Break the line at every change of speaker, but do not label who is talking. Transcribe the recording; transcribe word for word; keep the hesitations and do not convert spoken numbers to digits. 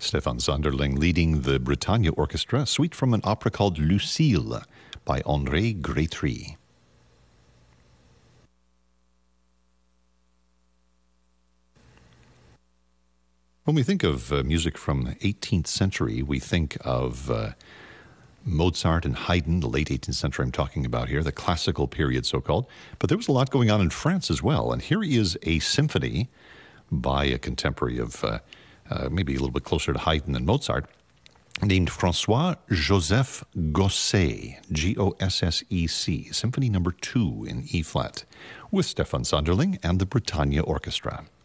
Stefan Sonderling leading the Britannia Orchestra, suite from an opera called Lucille by André Grétry. When we think of uh, music from the eighteenth century, we think of uh, Mozart and Haydn, the late eighteenth century I'm talking about here, the classical period so-called. But there was a lot going on in France as well. And here is a symphony by a contemporary of uh, uh, maybe a little bit closer to Haydn than Mozart, named François-Joseph Gossec, G O S S E C, Symphony number two in E-flat, with Stefan Sonderling and the Britannia Orchestra.